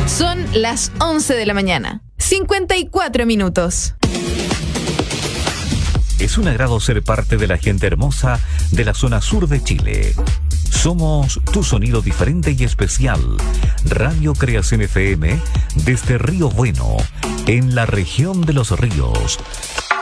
Son las 11 de la mañana, 54 minutos. Es un agrado ser parte de la gente hermosa de la zona sur de Chile. Somos tu sonido diferente y especial. Radio Creación FM desde Río Bueno, en la región de los ríos.